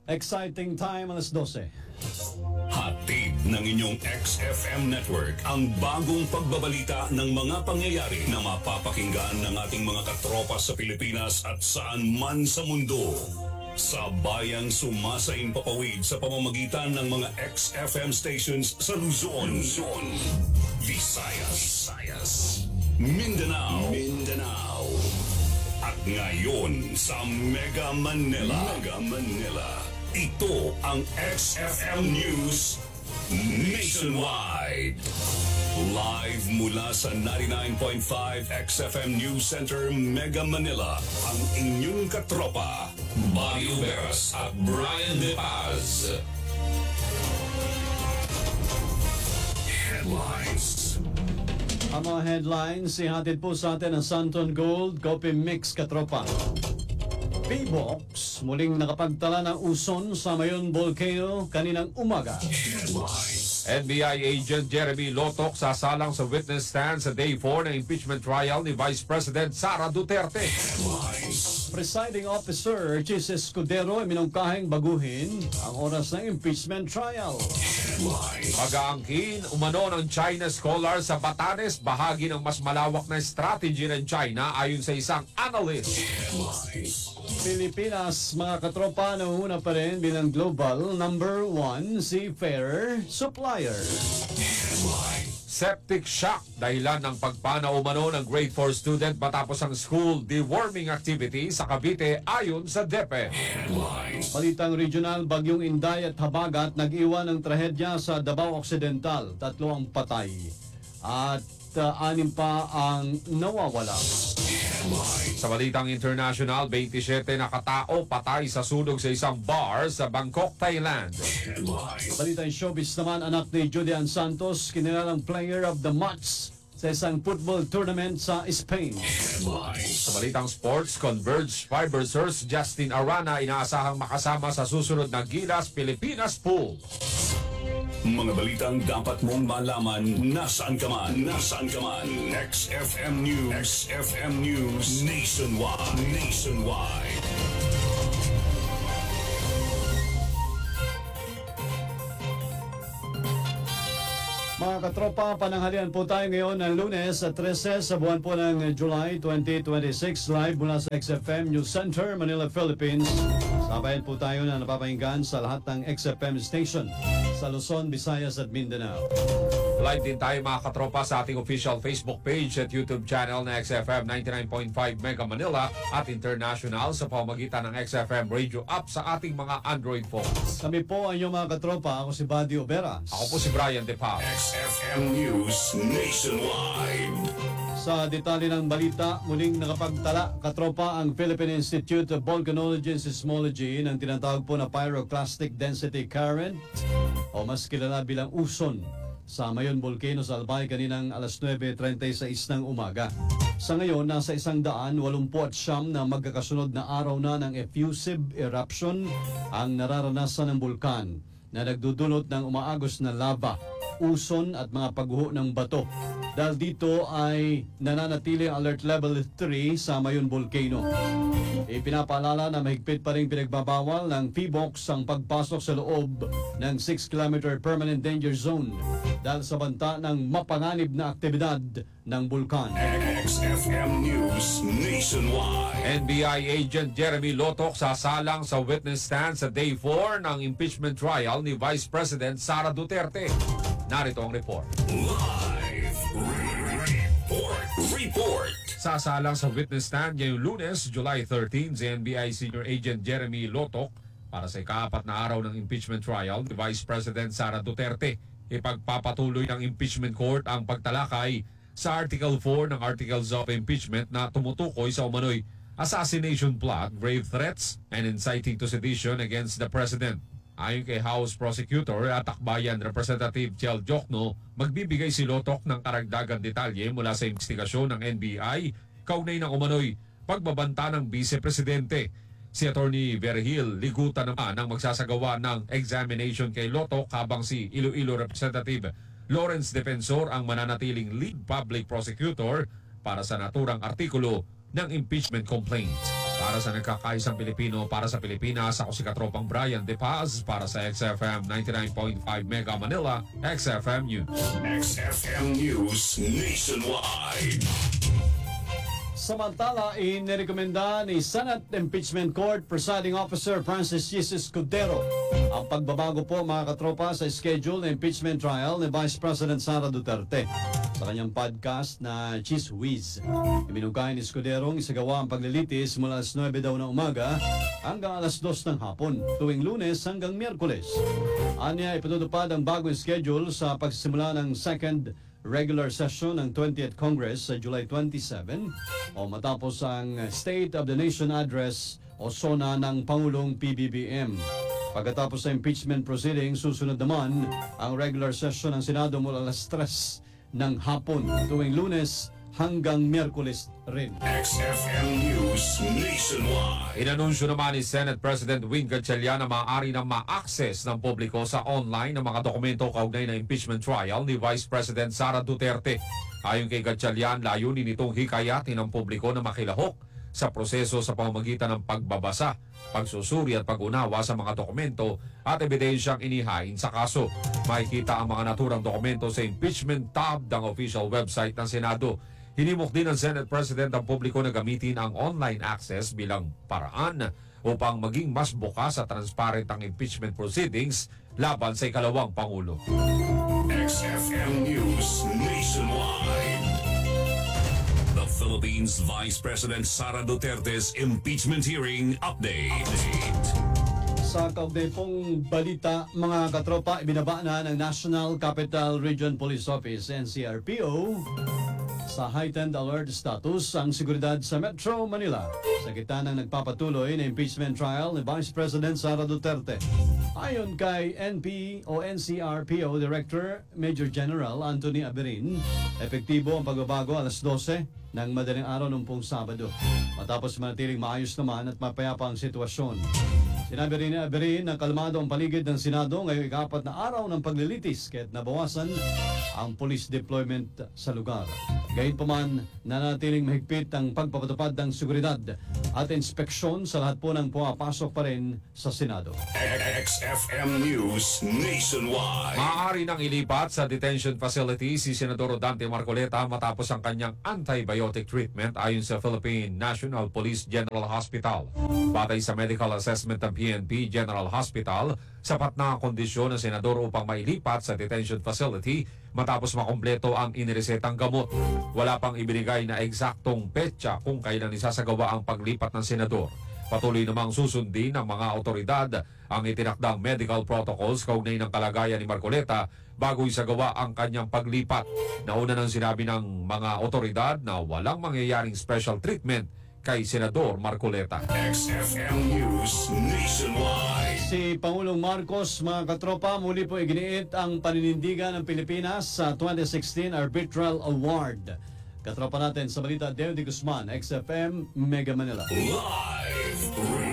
Exciting time, alas 12. Hatid ng inyong XFM Network ang bagong pagbabalita ng mga pangyayari na mapapakinggan ng ating mga katropa sa Pilipinas at saan man sa mundo. Sa bayang sumasaing papawid sa pamamagitan ng mga XFM stations sa Luzon, Visayas, Mindanao, at ngayon sa Mega Manila. Ito ang XFM News Nationwide. Live mula sa 99.5 XFM News Center, Mega Manila, ang inyong katropa, Mario Veras at Brian De Paz. Headlines. Ang mga headlines, ihatid po sa atin ang Santon Gold Coffee Mix katropa. P-Box muling nakapagtala ng uson sa Mayon Volcano kaninang umaga. NBI agent Jeremy Lotok sasalang sa witness stand sa Day 4 ng impeachment trial ni Vice President Sara Duterte. Presiding Officer Chis Escudero ay minungkahing baguhin ang oras ng impeachment trial. Pag-aangkin umano ng China scholar sa Batanes, bahagi ng mas malawak na strategy ng China ayon sa isang analyst. Pilipinas, mga katropa, nauuna pa rin bilang global number 1 seafarer supplier. Septic shock dahilan ng pagpanaw umano ng grade 4 student matapos ang school deworming activity sa Cavite ayon sa DepEd. Balitang regional, Bagyong Inday at Habagat nag-iwan ng trahedya sa Davao Occidental. 3 ang patay at 6 pa ang nawawala. Sa balitang international, 27 na katao patay sa sunog sa isang bar sa Bangkok, Thailand. Balitang showbiz naman, anak ni Julian Santos, kinilalang player of the match sa isang football tournament sa Spain. Sa balitang sports, Converge Fibersers Justin Arana inaasahang makasama sa susunod na Gilas Pilipinas Pool. Mga balitang dapat mong malaman nasaan ka man. XFM News Nationwide. Mga katropa, pananghalian po tayo ngayon ng Lunes at 13 sa buwan po ng July 2026, live mula sa XFM News Center, Manila, Philippines. Sabayan po tayo na napapahinggan sa lahat ng XFM station sa Luzon, Visayas at Mindanao. Live din tayo mga katropa sa ating official Facebook page at YouTube channel na XFM 99.5 Mega Manila at international sa pamamagitan ng XFM Radio app sa ating mga Android phones. Kami po ang inyong mga katropa. Ako si Buddy Oberas. Ako po si Brian De Paz. XFM News Nationwide. Sa detalye ng balita, muling nakapagtala katropa ang Philippine Institute of Volcanology and Seismology ng tinatawag po na Pyroclastic Density Current o mas kilala bilang USON sa Mayon Volcano sa Albay kaninang alas 9:36 ng umaga. Sa ngayon, nasa 189 na magkakasunod na araw na ng effusive eruption ang nararanasan ng bulkan na nagdudulot ng umaagos na lava, uson at mga pagguho ng bato. Dahil dito ay nananatili ang alert level 3 sa Mayon Volcano. Ipinapaalala na mahigpit pa rin pinagbabawal ng P-Box ang pagpasok sa loob ng 6-kilometer permanent danger zone dahil sa banta ng mapanganib na aktibidad ng bulkan. XFM News Nationwide. NBI agent Jeremy Lotok sasalang sa witness stand sa Day 4 ng impeachment trial ni Vice President Sara Duterte. Narito ang report. Live report. Sasalang sa witness stand ngayong Lunes, July 13, si NBI Senior Agent Jeremy Lotok para sa ika-4 na araw ng impeachment trial ni Vice President Sara Duterte. Ipagpapatuloy ng impeachment court ang pagtalakay sa Article 4 ng Articles of Impeachment na tumutukoy sa umano'y assassination plot, grave threats, and inciting to sedition against the President. Ayon kay House Prosecutor at Akbayan Representative Chel Jokno, magbibigay si Lotok ng karagdagang detalye mula sa investigasyon ng NBI kaugnay ng umano'y pagbabanta ng Vice Presidente. Si Attorney Vergil Liguta naman ang magsasagawa ng examination kay Lotok habang si Iloilo Representative Lawrence Defensor ang mananatiling lead public prosecutor para sa naturang artikulo ng impeachment complaint. Para sa nagkakaisang Pilipino, para sa Pilipinas, ako si Katropang Brian De Paz para sa XFM 99.5 Mega Manila, XFM News. XFM News Nationwide. Samantala, inirekomenda ni Senate Impeachment Court Presiding Officer Francis Jesus Cordero ang pagbabago po mga katropa sa schedule ng impeachment trial ni Vice President Sara Duterte. Sa kanyang podcast na Cheese Whiz, iminugay ni Escudero ang isagawa ang paglilitis mula alas 9 daw ng umaga hanggang alas 2 ng hapon, tuwing Lunes hanggang Miyerkules. Anya, ipatutupad ang bagong schedule sa pagsisimula ng second regular session ng 20th Congress sa July 27 o matapos ang State of the Nation Address o SONA ng Pangulong PBBM. Pagkatapos sa impeachment proceeding, susunod naman ang regular session ng Senado mula alas 3 ng hapon tuwing Lunes hanggang Miyerkules rin. XFM News Nationwide. Inanunsyo naman ni Senate President Wing Gatchalian na maaari na ma-access ng publiko sa online ang mga dokumento kaugnay na impeachment trial ni Vice President Sara Duterte. Ayon kay Gatchalian, layunin itong hikayatin ng publiko na makilahok sa proseso sa pamamagitan ng pagbabasa, pagsusuri at pag-unawa sa mga dokumento at ebidensyang inihain sa kaso. Makikita ang mga naturang dokumento sa impeachment tab ng official website ng Senado. Hinimok din ng Senate President ang publiko na gamitin ang online access bilang paraan upang maging mas bukas at transparent ang impeachment proceedings laban sa ikalawang Pangulo. XFM News Nationwide. The Philippines Vice President Sara Duterte's impeachment hearing update. Sa kaugnay pong balita, mga katropa, ibinaba na ng National Capital Region Police Office, NCRPO, sa heightened alert status ang seguridad sa Metro Manila sa gitna ng nagpapatuloy na impeachment trial ni Vice President Sara Duterte. Ayon kay NCRPO Director Major General Anthony Aberin, epektibo ang pagbabago alas 12 ng madaling araw ng pong Sabado matapos manatiling maayos naman at mapayapa ang sitwasyon. Sinabi rin ni Aberin na kalmado ang paligid ng Senado ngayong ika-4 na araw ng paglilitis kahit nabawasan ang police deployment sa lugar. Gayunpaman, nanatiling mahigpit ang pagpapatupad ng seguridad at inspeksyon sa lahat po ng pumapasok pa rin sa Senado. XFM News Nationwide. Maaari nang ilipat sa detention facility si Senador Dante Marcoleta matapos ang kanyang antibiotic treatment ayon sa Philippine National Police General Hospital. Batay sa medical assessment ng PNP General Hospital, sapat na ang kondisyon ng senador upang mailipat sa detention facility matapos makumpleto ang iniresetang gamot. Wala pang ibinigay na eksaktong petsa kung kailan isasagawa ang paglipat ng senador. Patuloy namang susundin ng mga otoridad ang itinakdang medical protocols kaugnay ng kalagayan ni Marcoleta bago isagawa ang kanyang paglipat. Nauna nang sinabi ng mga otoridad na walang mangyayaring special treatment kay Senador Marcoleta. XFM News Nationwide. Si Pangulong Marcos, mga katropa, muli po iginiit ang paninindigan ng Pilipinas sa 2016 Arbitral Award. Katropa natin sa balita, Deo de Guzman, XFM Mega Manila. Live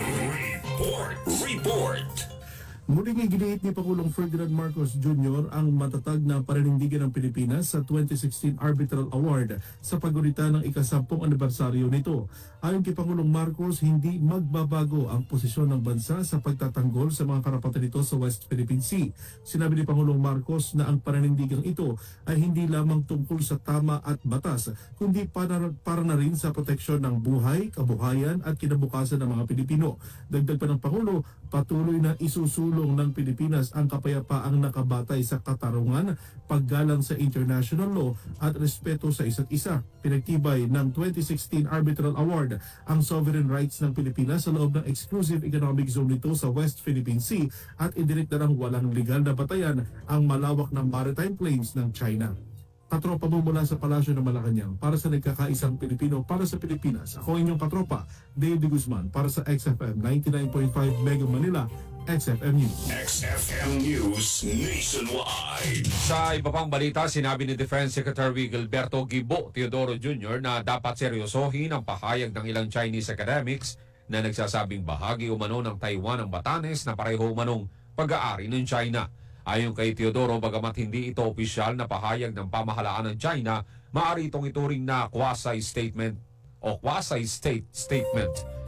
Report. Muling iginiit ni Pangulong Ferdinand Marcos Jr. ang matatag na paninindigan ng Pilipinas sa 2016 Arbitral Award sa paggunita ng ika-10 anibersaryo nito. Ayon kay Pangulong Marcos, hindi magbabago ang posisyon ng bansa sa pagtatanggol sa mga karapatan nito sa West Philippine Sea. Sinabi ni Pangulong Marcos na ang paninindigang ito ay hindi lamang tungkol sa tama at batas, kundi para na rin sa proteksyon ng buhay, kabuhayan at kinabukasan ng mga Pilipino. Dagdag pa ng Pangulo, patuloy na isusulong ng Pilipinas ang kapayapaang nakabatay sa katarungan, paggalang sa international law at respeto sa isa't isa. Pinagtibay ng 2016 Arbitral Award ang sovereign rights ng Pilipinas sa loob ng exclusive economic zone nito sa West Philippine Sea at idiniktarang walang legal na batayan ang malawak ng maritime claims ng China. Katropa mo mula sa Palasyo ng Malacanang para sa nagkakaisang Pilipino para sa Pilipinas. Ako inyong katropa, Dave de Guzman para sa XFM 99.5 Mega Manila, XFM News. XFM News Nationwide. Sa iba pang balita, sinabi ni Defense Secretary Gilberto Gibo Teodoro Jr. na dapat seryosohin ang pahayag ng ilang Chinese academics na nagsasabing bahagi umano ng Taiwan ang Batanes na pareho umanong pag-aari ng China. Ayon kay Teodoro, bagamat hindi ito opisyal na pahayag ng pamahalaan ng China, maaari itong ituring na quasi-statement o quasi-state statement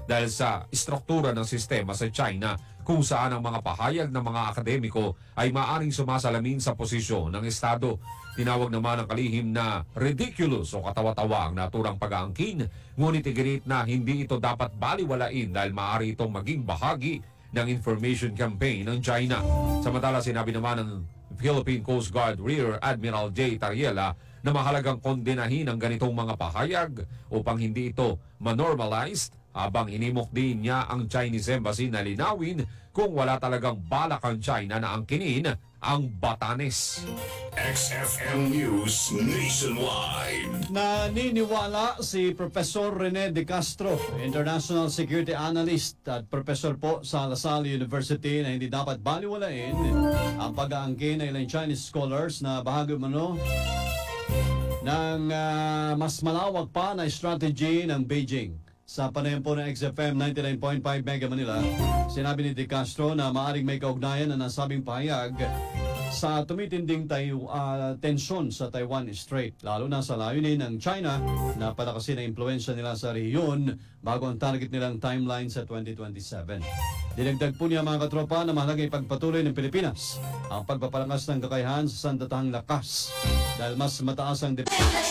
dahil sa istruktura ng sistema sa China kung saan ang mga pahayag ng mga akademiko ay maaring sumasalamin sa posisyon ng Estado. Tinawag naman ang kalihim na ridiculous o katawa-tawa ang naturang pag-aangkin, ngunit iginit na hindi ito dapat baliwalain dahil maaari itong maging bahagi ng information campaign ng China. Samantala, sinabi naman ng Philippine Coast Guard Rear Admiral J. Tariela na mahalagang kondenahin ang ganitong mga pahayag upang hindi ito manormalized, habang inimok din niya ang Chinese Embassy na linawin kung wala talagang balak ang China na angkinin ang Batanes. XFM News Nationwide. Naniniwala si Professor Rene De Castro, International Security Analyst at Professor po sa La Salle University, na hindi dapat baliwalain ang pag-aangkin ng ilang Chinese scholars na bahagi umano ng mas malawak pa na strategy ng Beijing. Sa panayam po ng XFM 99.5 Mega Manila, sinabi ni De Castro na maaaring may kaugnayan na nasabing pahayag sa tumitinding tensyon sa Taiwan Strait, lalo na sa layunin ng China na palakasin ang impluensya nila sa rehiyon bago ang target nilang timeline sa 2027. Dinagdag po niya, mga katropa, na mahalaga ipagpatuloy ng Pilipinas ang pagpapalakas ng kakayahan sa sandatahang lakas dahil mas mataas ang